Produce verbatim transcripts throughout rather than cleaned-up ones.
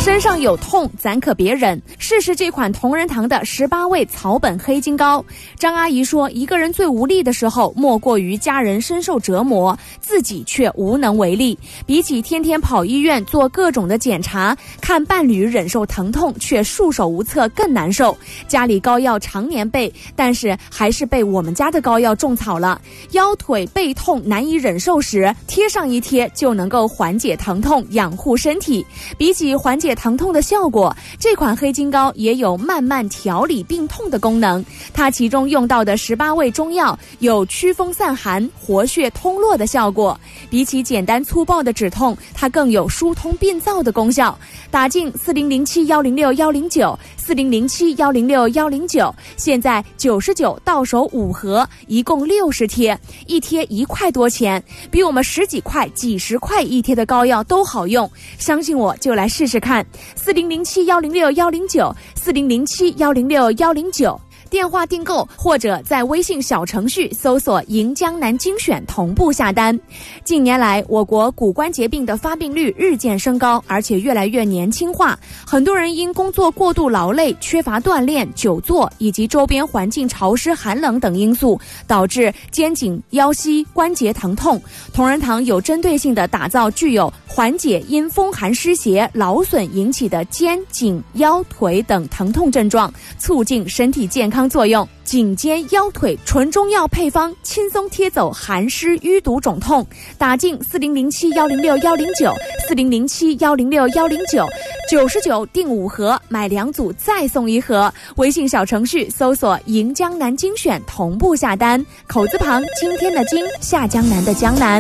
身上有痛咱可别忍，试试这款同仁堂的十八味草本黑金膏。张阿姨说，一个人最无力的时候莫过于家人深受折磨，自己却无能为力。比起天天跑医院做各种的检查，看伴侣忍受疼痛却束手无策更难受。家里膏药常年备，但是还是被我们家的膏药种草了。腰腿背痛难以忍受时，贴上一贴就能够缓解疼痛，养护身体。比起缓解疼痛的效果，这款黑金膏也有慢慢调理病痛的功能。它其中用到的十八味中药有驱风散寒、活血通络的效果。比起简单粗暴的止痛，它更有疏通病灶的功效。打进四零零七幺零六幺零九四零零七幺零六幺零九，现在九十九到手五盒，一共六十贴，一贴一块多钱，比我们十几块、几十块一贴的膏药都好用。相信我，就来试试看。四零零七幺零六幺零九四零零七幺零六幺零九。电话订购或者在微信小程序搜索银江南精选同步下单。近年来，我国骨关节病的发病率日渐升高，而且越来越年轻化。很多人因工作过度劳累、缺乏锻炼、久坐以及周边环境潮湿寒冷等因素，导致肩颈、腰膝关节疼痛。同仁堂有针对性地打造具有缓解因风寒湿邪、劳损引起的肩颈、腰腿等疼痛症状，促进身体健康作用。颈肩腰腿纯中药配方，轻松贴走寒湿淤堵肿痛。打进四零零七幺零六幺零九四零零七幺零六幺零九，九十九订五盒，买两组再送一盒。微信小程序搜索银江南精选同步下单，口字旁今天的今，下江南的江南。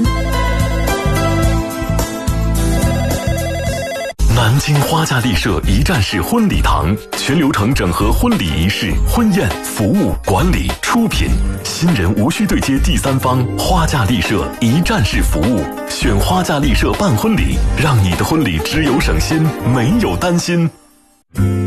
南京花家丽舍一站式婚礼堂，全流程整合婚礼仪式、婚宴、服务、管理、出品，新人无需对接第三方，花家丽舍一站式服务。选花家丽舍办婚礼，让你的婚礼只有省心，没有担心。